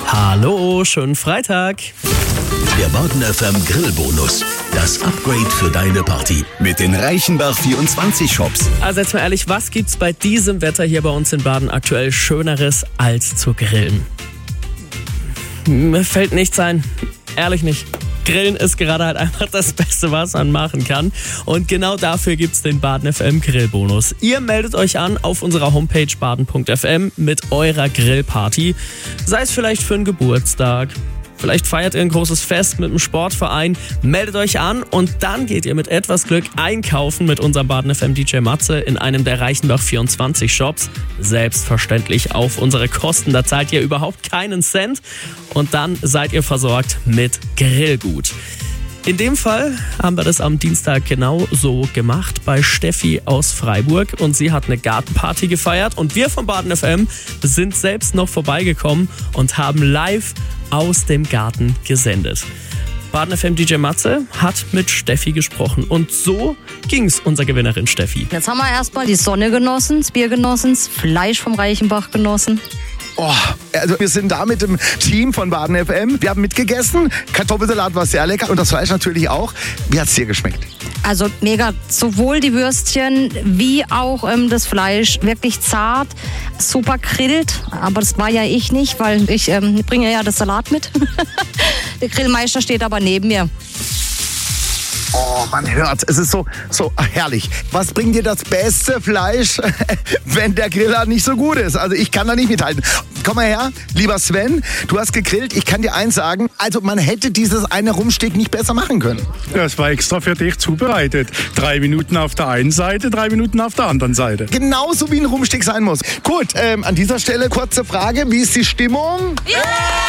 Hallo, schönen Freitag. Der Baden FM Grillbonus. Das Upgrade für deine Party. Mit den Reichenbach 24 Shops. Also jetzt mal ehrlich, was gibt's bei diesem Wetter hier bei uns in Baden aktuell Schöneres als zu grillen? Mir fällt nichts ein. Ehrlich nicht. Grillen ist gerade halt einfach das Beste, was man machen kann. Und genau dafür gibt's den Baden FM Grillbonus. Ihr meldet euch an auf unserer Homepage baden.fm mit eurer Grillparty. Sei es vielleicht für einen Geburtstag. Vielleicht feiert ihr ein großes Fest mit einem Sportverein. Meldet euch an und dann geht ihr mit etwas Glück einkaufen mit unserem Baden FM DJ Matze in einem der Reichenbach 24 Shops. Selbstverständlich auf unsere Kosten. Da zahlt ihr überhaupt keinen Cent. Und dann seid ihr versorgt mit Grillgut. In dem Fall haben wir das am Dienstag genau so gemacht bei Steffi aus Freiburg und sie hat eine Gartenparty gefeiert und wir von Baden FM sind selbst noch vorbeigekommen und haben live aus dem Garten gesendet. Baden FM DJ Matze hat mit Steffi gesprochen und so ging's unserer Gewinnerin Steffi. Jetzt haben wir erstmal die Sonne genossen, das Bier genossen, das Fleisch vom Reichenbach genossen. Oh, also wir sind da mit dem Team von Baden FM. Wir haben mitgegessen. Kartoffelsalat war sehr lecker und das Fleisch natürlich auch. Wie hat's dir geschmeckt? Also mega, sowohl die Würstchen wie auch das Fleisch, wirklich zart, super grillt. Aber das war ja ich nicht, weil ich bringe ja das Salat mit. Der Grillmeister steht aber neben mir. Oh, man hört, es ist so herrlich. Was bringt dir das beste Fleisch, wenn der Griller nicht so gut ist? Also ich kann da nicht mithalten. Komm mal her, lieber Sven, du hast gegrillt. Ich kann dir eins sagen, also man hätte dieses eine Rumsteak nicht besser machen können. Das war extra für dich zubereitet. 3 Minuten auf der einen Seite, 3 Minuten auf der anderen Seite. Genauso wie ein Rumsteak sein muss. Gut, an dieser Stelle kurze Frage, wie ist die Stimmung? Yeah!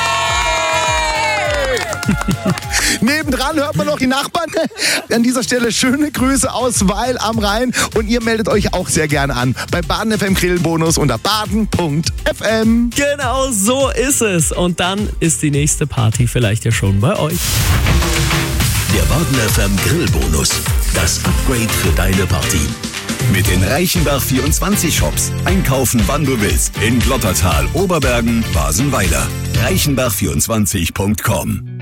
Nebendran hört man noch die Nachbarn. An dieser Stelle schöne Grüße aus Weil am Rhein. Und ihr meldet euch auch sehr gerne an bei Baden FM Grillbonus unter baden.fm. Genau so ist es. Und dann ist die nächste Party vielleicht ja schon bei euch. Der Baden FM Grillbonus. Das Upgrade für deine Party. Mit den Reichenbach 24 Shops. Einkaufen, wann du willst. In Glottertal, Oberbergen, Basenweiler. Reichenbach24.com